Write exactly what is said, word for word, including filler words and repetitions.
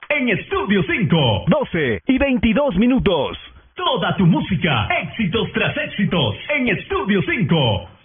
en Estudio cinco. doce y veintidós minutos. Toda tu música, éxitos tras éxitos, en Estudio cinco.